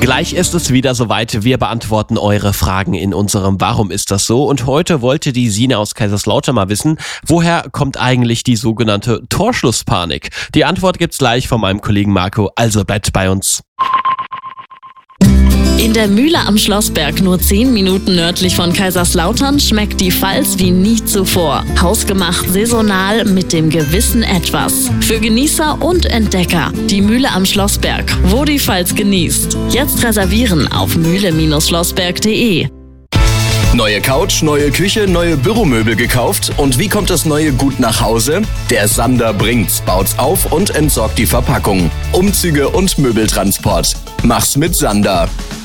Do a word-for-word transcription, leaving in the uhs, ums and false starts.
Gleich ist es wieder soweit. Wir beantworten eure Fragen in unserem Warum ist das so? Und heute wollte die Sine aus Kaiserslautern mal wissen, woher kommt eigentlich die sogenannte Torschlusspanik? Die Antwort gibt's gleich von meinem Kollegen Marco, also bleibt bei uns. In der Mühle am Schlossberg, nur zehn Minuten nördlich von Kaiserslautern, schmeckt die Pfalz wie nie zuvor. Hausgemacht, saisonal, mit dem gewissen Etwas. Für Genießer und Entdecker. Die Mühle am Schlossberg, wo die Pfalz genießt. Jetzt reservieren auf mühle schlossberg punkt de. Neue Couch, neue Küche, neue Büromöbel gekauft? Und wie kommt das Neue gut nach Hause? Der Sander bringt's, baut's auf und entsorgt die Verpackung. Umzüge und Möbeltransport. Mach's mit Sander.